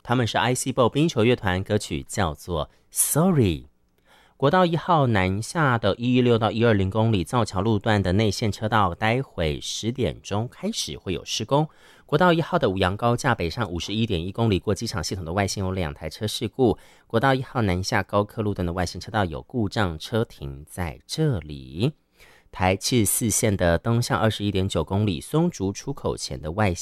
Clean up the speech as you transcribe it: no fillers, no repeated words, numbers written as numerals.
他们是 ICBO 冰球乐团，歌曲叫做 Sorry。国道1号南下的116到120公里造桥路段的内线车道，待会10点钟开始会有施工。国道1号的五杨高架北上51.1公里过机场系统的外线有2台车事故。国道1号南下高科路段的外线车道有故障，车停在这里。台74线的东向21.9公里松竹出口前的外